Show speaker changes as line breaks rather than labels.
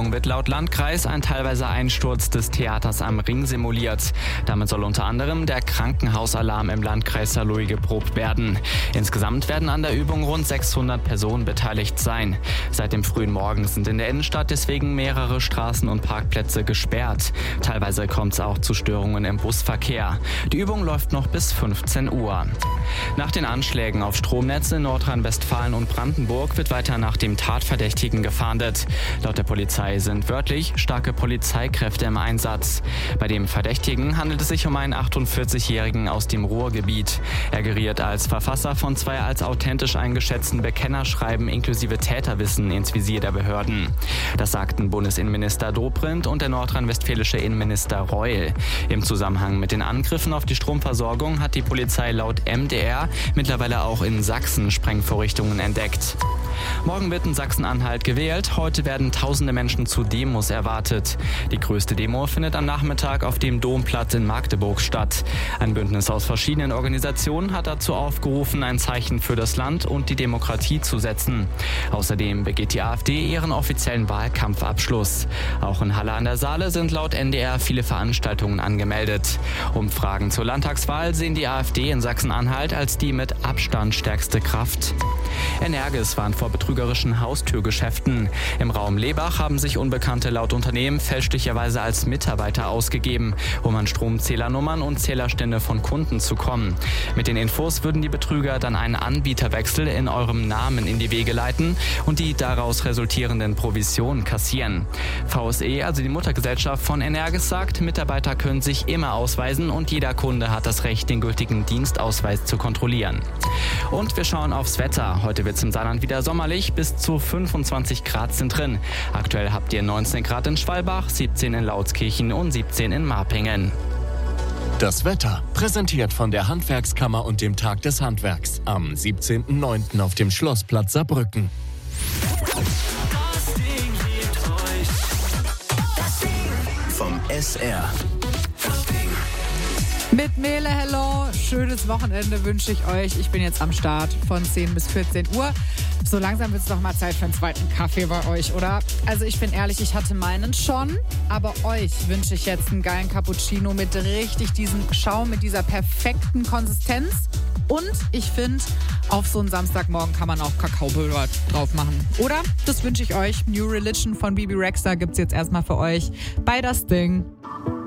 Übung wird laut Landkreis ein teilweise Einsturz des Theaters am Ring simuliert. Damit soll unter anderem der Krankenhausalarm im Landkreis Saarlouis geprobt werden. Insgesamt werden an der Übung rund 600 Personen beteiligt sein. Seit dem frühen Morgen sind in der Innenstadt deswegen mehrere Straßen und Parkplätze gesperrt. Teilweise kommt es auch zu Störungen im Busverkehr. Die Übung läuft noch bis 15 Uhr. Nach den Anschlägen auf Stromnetze in Nordrhein-Westfalen und Brandenburg wird weiter nach dem Tatverdächtigen gefahndet. Laut der Polizei sind wörtlich starke Polizeikräfte im Einsatz. Bei dem Verdächtigen handelt es sich um einen 48-Jährigen aus dem Ruhrgebiet. Er geriet als Verfasser von 2 als authentisch eingeschätzten Bekennerschreiben inklusive Täterwissen ins Visier der Behörden. Das sagten Bundesinnenminister Dobrindt und der nordrhein-westfälische Innenminister Reul. Im Zusammenhang mit den Angriffen auf die Stromversorgung hat die Polizei laut MDR mittlerweile auch in Sachsen Sprengvorrichtungen entdeckt. Morgen wird in Sachsen-Anhalt gewählt. Heute werden tausende Menschen zu Demos erwartet. Die größte Demo findet am Nachmittag auf dem Domplatz in Magdeburg statt. Ein Bündnis aus verschiedenen Organisationen hat dazu aufgerufen, ein Zeichen für das Land und die Demokratie zu setzen. Außerdem begeht die AfD ihren offiziellen Wahlkampfabschluss. Auch in Halle an der Saale sind laut NDR viele Veranstaltungen angemeldet. Umfragen zur Landtagswahl sehen die AfD in Sachsen-Anhalt als die mit Abstand stärkste Kraft. Energis warnt vor betrügerischen Haustürgeschäften. Im Raum Lebach haben sich Unbekannte laut Unternehmen fälschlicherweise als Mitarbeiter ausgegeben, um an Stromzählernummern und Zählerstände von Kunden zu kommen. Mit den Infos würden die Betrüger dann einen Anbieterwechsel in eurem Namen in die Wege leiten und die daraus resultierenden Provisionen kassieren. VSE, also die Muttergesellschaft von Energis, sagt, Mitarbeiter können sich immer ausweisen und jeder Kunde hat das Recht, den gültigen Dienstausweis zu kontrollieren. Und wir schauen aufs Wetter. Heute wird es im Saarland wieder sommerlich, bis zu 25 Grad sind drin. Aktuell habt ihr 19 Grad in Schwalbach, 17 in Lautskirchen und 17 in Marpingen.
Das Wetter, präsentiert von der Handwerkskammer und dem Tag des Handwerks am 17.09. auf dem Schlossplatz Saarbrücken.
Das Ding liebt euch. Das Ding vom SR. Das Ding.
Mit Mele, hello, schönes Wochenende wünsche ich euch. Ich bin jetzt am Start von 10 bis 14 Uhr. So langsam wird es doch mal Zeit für einen zweiten Kaffee bei euch, oder? Also ich bin ehrlich, ich hatte meinen schon, aber euch wünsche ich jetzt einen geilen Cappuccino mit richtig diesem Schaum, mit dieser perfekten Konsistenz. Und ich finde, auf so einen Samstagmorgen kann man auch Kakaopulver drauf machen, oder? Das wünsche ich euch. New Religion von Bibi Rexha gibt's jetzt erstmal für euch bei Das Ding.